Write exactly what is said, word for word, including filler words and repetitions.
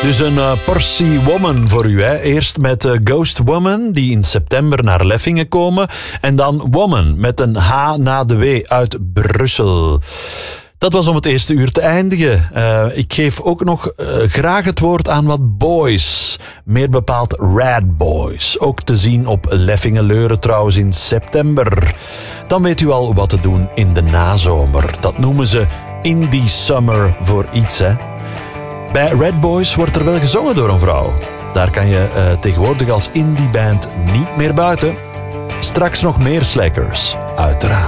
Dus een uh, portie Woman voor u. Hè. Eerst met uh, Ghost Woman, die in september naar Leffingen komen. En dan Woman, met een H na de W uit Brussel. Dat was om het eerste uur te eindigen. Uh, ik geef ook nog uh, graag het woord aan wat boys. Meer bepaald Rad Boys. Ook te zien op Leffingen-Leuren trouwens in september. Dan weet u al wat te doen in de nazomer. Dat noemen ze Indie Summer voor iets, hè. Bij Rad Boys wordt er wel gezongen door een vrouw. Daar kan je uh, tegenwoordig als indieband niet meer buiten. Straks nog meer slackers, uiteraard.